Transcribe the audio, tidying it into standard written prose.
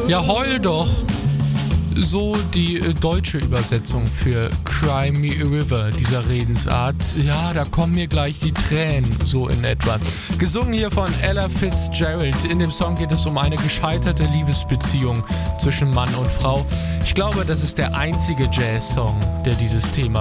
Ja, heul doch. So die deutsche Übersetzung für Cry Me a River, dieser Redensart. Ja, da kommen mir gleich die Tränen, so in etwa. Gesungen hier von Ella Fitzgerald. In dem Song geht es um eine gescheiterte Liebesbeziehung zwischen Mann und Frau. Ich glaube, das ist der einzige Jazz-Song, der dieses Thema